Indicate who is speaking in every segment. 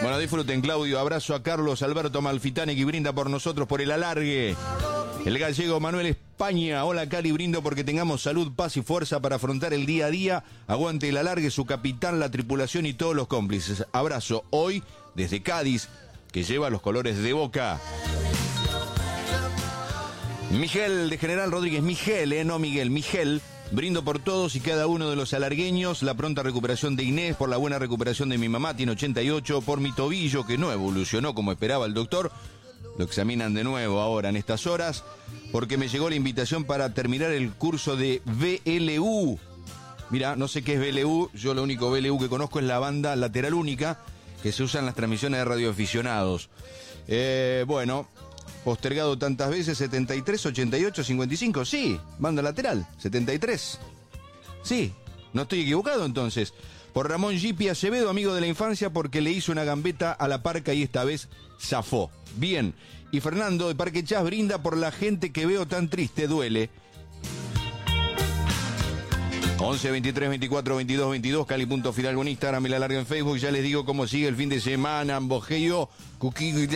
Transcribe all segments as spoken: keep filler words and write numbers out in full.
Speaker 1: Bueno, disfruten, Claudio. Abrazo a Carlos Alberto Malfitani, que brinda por nosotros por el alargue. El gallego Manuel España. Hola, Cali, brindo porque tengamos salud, paz y fuerza para afrontar el día a día. Aguante el alargue, su capitán, la tripulación y todos los cómplices. Abrazo hoy desde Cádiz, que lleva los colores de Boca. Miguel de General Rodríguez. Miguel, eh, no Miguel, Miguel. Brindo por todos y cada uno de los alargueños, la pronta recuperación de Inés, por la buena recuperación de mi mamá, tiene ochenta y ocho, por mi tobillo, que no evolucionó como esperaba el doctor. Lo examinan de nuevo ahora en estas horas, porque me llegó la invitación para terminar el curso de V L U. Mira, no sé qué es V L U, yo lo único V L U que conozco es la banda lateral única, que se usa en las transmisiones de radioaficionados. Eh, bueno... Postergado tantas veces, setenta y tres, ochenta y ocho, cincuenta y cinco, sí, banda lateral, setenta y tres. Sí, no estoy equivocado entonces. Por Ramón Gipi Acevedo, amigo de la infancia, porque le hizo una gambeta a la Parca y esta vez zafó. Bien, y Fernando de Parque Chas brinda por la gente que veo tan triste, duele. once, veintitrés, veinticuatro, veintidós, veintidós, Cali punto Fidalgo en Instagram y la larga en Facebook. Ya les digo cómo sigue el fin de semana. Ambojeo, ¿Eh?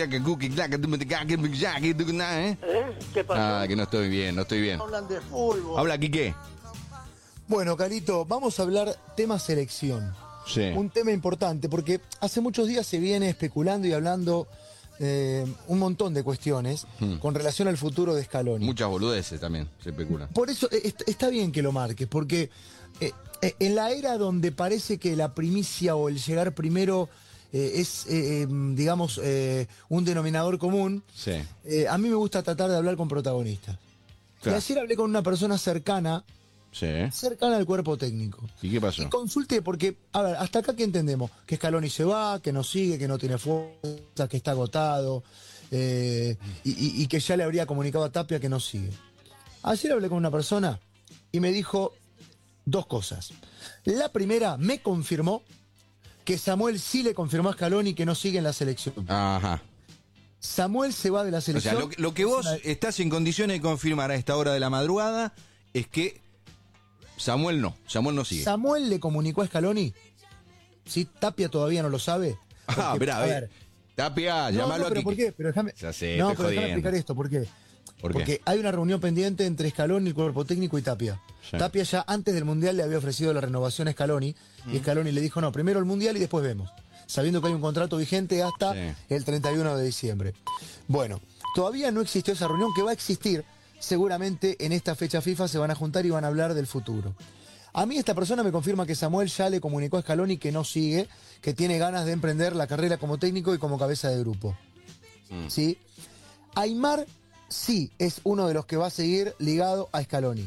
Speaker 2: ¿Qué pasó?
Speaker 1: Ah, que no estoy bien, no estoy bien.
Speaker 2: Hablan de fútbol.
Speaker 1: Habla, Quique.
Speaker 3: Bueno, Carito, vamos a hablar tema selección.
Speaker 1: Sí.
Speaker 3: Un tema importante, porque hace muchos días se viene especulando y hablando eh, un montón de cuestiones hmm. con relación al futuro de Scaloni.
Speaker 1: Muchas boludeces también se especulan.
Speaker 3: Por eso eh, está bien que lo marques, porque eh, eh, en la era donde parece que la primicia o el llegar primero eh, es, eh, digamos, eh, un denominador común,
Speaker 1: sí.
Speaker 3: eh, a mí me gusta tratar de hablar con protagonistas.
Speaker 1: Claro.
Speaker 3: Y ayer hablé con una persona cercana,
Speaker 1: sí.
Speaker 3: cercana al cuerpo técnico.
Speaker 1: ¿Y qué pasó?
Speaker 3: Y consulte porque, a ver, hasta acá ¿qué entendemos? Que Scaloni se va, que no sigue, que no tiene fuerza, que está agotado, eh, y, y, y que ya le habría comunicado a Tapia que no sigue. Ayer hablé con una persona y me dijo dos cosas. La primera, me confirmó que Samuel sí le confirmó a Scaloni que no sigue en la selección.
Speaker 1: Ajá.
Speaker 3: Samuel se va de la selección.
Speaker 1: O sea, lo, lo que vos una... estás en condiciones de confirmar a esta hora de la madrugada es que Samuel no, Samuel no sigue.
Speaker 3: Samuel le comunicó a Scaloni. ¿Sí? Tapia todavía no lo sabe.
Speaker 1: Porque, ah, pero a ver. Tapia,
Speaker 3: no,
Speaker 1: llámalo
Speaker 3: no, pero
Speaker 1: aquí.
Speaker 3: ¿por qué? Pero déjame,
Speaker 1: ya sé,
Speaker 3: no,
Speaker 1: pero
Speaker 3: déjame
Speaker 1: jodiendo.
Speaker 3: explicar esto. ¿Por qué?
Speaker 1: ¿Por qué?
Speaker 3: Porque hay una reunión pendiente entre Scaloni, el cuerpo técnico y Tapia. Sí. Tapia ya antes del Mundial le había ofrecido la renovación a Scaloni. Mm. Y Scaloni le dijo, no, primero el Mundial y después vemos. Sabiendo que hay un contrato vigente hasta sí. el treinta y uno de diciembre. Bueno, todavía no existió esa reunión, que va a existir. Seguramente en esta fecha FIFA se van a juntar y van a hablar del futuro. A mí esta persona me confirma que Samuel ya le comunicó a Scaloni que no sigue, que tiene ganas de emprender la carrera como técnico y como cabeza de grupo. Mm. ¿Sí? Aimar sí es uno de los que va a seguir ligado a Scaloni.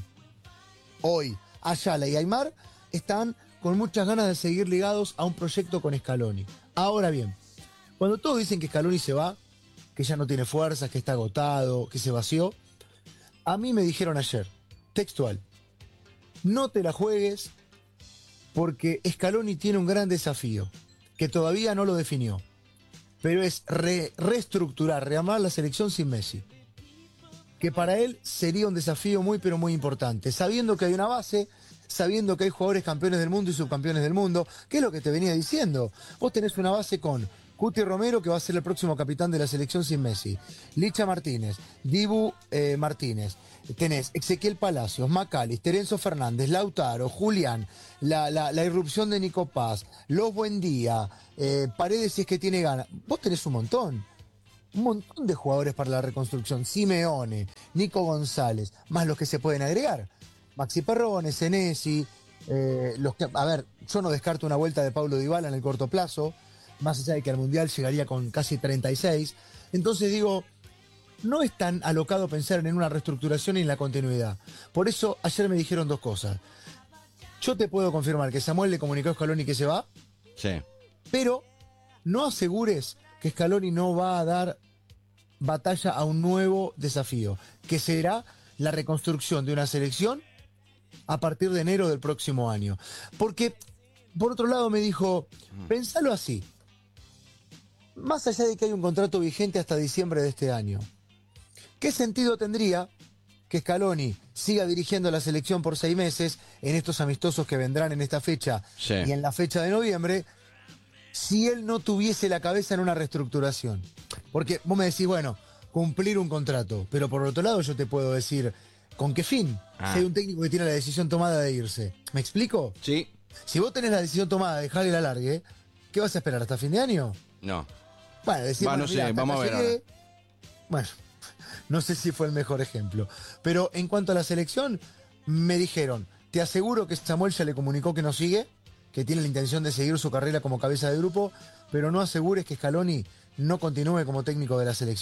Speaker 3: Hoy, Ayala y Aimar están con muchas ganas de seguir ligados a un proyecto con Scaloni. Ahora bien, cuando todos dicen que Scaloni se va, que ya no tiene fuerzas, que está agotado, que se vació, a mí me dijeron ayer, textual, no te la juegues porque Scaloni tiene un gran desafío, que todavía no lo definió, pero es re, reestructurar, rearmar la selección sin Messi, que para él sería un desafío muy pero muy importante, sabiendo que hay una base, sabiendo que hay jugadores campeones del mundo y subcampeones del mundo, que es lo que te venía diciendo. Vos tenés una base con Cuti Romero, que va a ser el próximo capitán de la selección sin Messi, Licha Martínez, Dibu eh, Martínez, tenés Ezequiel Palacios, McAllister, Enzo Fernández, Lautaro, Julián, la, la, la irrupción de Nico Paz, Los Buendía, eh, Paredes si es que tiene ganas. Vos tenés un montón. Un montón de jugadores para la reconstrucción. Simeone, Nico González, más los que se pueden agregar. Maxi Perrone, Senesi, eh, los que, a ver, yo no descarto una vuelta de Paulo Dybala en el corto plazo, más allá de que al Mundial llegaría con casi treinta y seis. Entonces digo, no es tan alocado pensar en una reestructuración y en la continuidad. Por eso ayer me dijeron dos cosas. Yo te puedo confirmar que Samuel le comunicó a Scaloni que se va,
Speaker 1: sí.
Speaker 3: Pero no asegures que Scaloni no va a dar batalla a un nuevo desafío, que será la reconstrucción de una selección a partir de enero del próximo año. Porque, por otro lado, me dijo, pensalo así. Más allá de que hay un contrato vigente hasta diciembre de este año, ¿qué sentido tendría que Scaloni siga dirigiendo la selección por seis meses en estos amistosos que vendrán en esta fecha sí. y en la fecha de noviembre, si él no tuviese la cabeza en una reestructuración. Porque vos me decís, bueno, cumplir un contrato, pero por otro lado yo te puedo decir, ¿con qué fin?
Speaker 1: Ah.
Speaker 3: Si hay un técnico que tiene la decisión tomada de irse. ¿Me explico?
Speaker 1: Sí.
Speaker 3: Si vos tenés la decisión tomada de dejarle la largue, ¿qué vas a esperar hasta fin de año?
Speaker 1: No.
Speaker 3: Bueno, decir,
Speaker 1: Va,
Speaker 3: bueno,
Speaker 1: no sé,
Speaker 3: mirá, hasta
Speaker 1: vamos
Speaker 3: acá
Speaker 1: a ver
Speaker 3: llegué. Bueno, no sé si fue el mejor ejemplo. Pero en cuanto a la selección, me dijeron, te aseguro que Samuel ya le comunicó que no sigue, que tiene la intención de seguir su carrera como cabeza de grupo, pero no asegures que Scaloni no continúe como técnico de la selección.